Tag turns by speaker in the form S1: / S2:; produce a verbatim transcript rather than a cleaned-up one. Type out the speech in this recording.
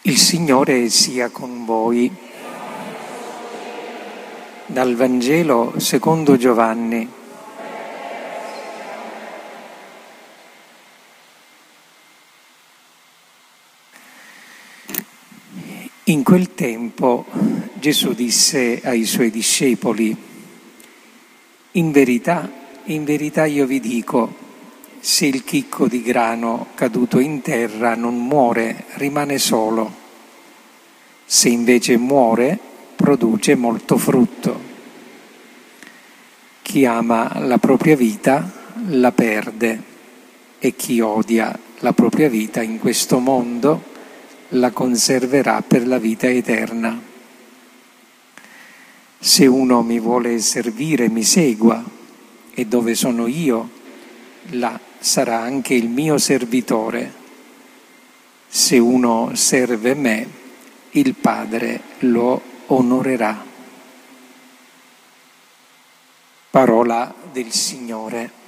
S1: Il Signore sia con voi. Dal Vangelo secondo Giovanni. In quel tempo Gesù disse ai suoi discepoli: In verità, in verità io vi dico, se il chicco di grano caduto in terra non muore, rimane solo. Se invece muore, produce molto frutto. Chi ama la propria vita la perde, e chi odia la propria vita in questo mondo la conserverà per la vita eterna. Se uno mi vuole servire, mi segua, e dove sono io, là sarà anche il mio servitore. Se uno serve me, il Padre lo onorerà. Parola del Signore.